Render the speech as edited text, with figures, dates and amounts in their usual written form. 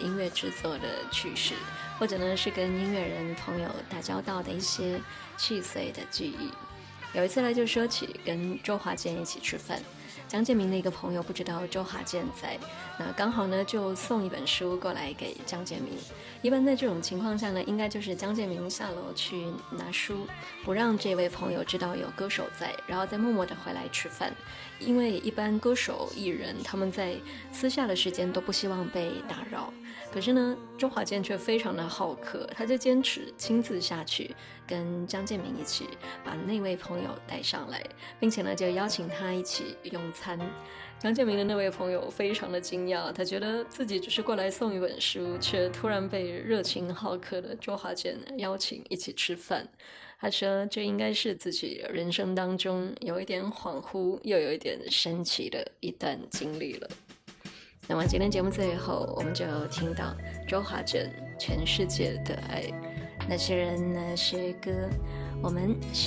音乐制作的趣事，或者呢是跟音乐人朋友打交道的一些细碎的记忆。有一次呢就说起跟周华健一起吃饭，张建铭的一个朋友不知道周华健在，那刚好呢就送一本书过来给张建铭。一般在这种情况下呢，应该就是张建铭下楼去拿书，不让这位朋友知道有歌手在，然后再默默的回来吃饭。因为一般歌手艺人他们在私下的时间都不希望被打扰，可是呢周华健却非常的好客，他就坚持亲自下去跟张建铭一起把那位朋友带上来，并且呢就邀请他一起用餐。张建铭的那位朋友非常的惊讶，他觉得自己只是过来送一本书，却突然被热情好客的周华健邀请一起吃饭。他说这应该是自己人生当中有一点恍惚又有一点神奇的一段经历了。那么今天节目最后我们就听到周华健《全世界的爱》，那些人那些歌，我们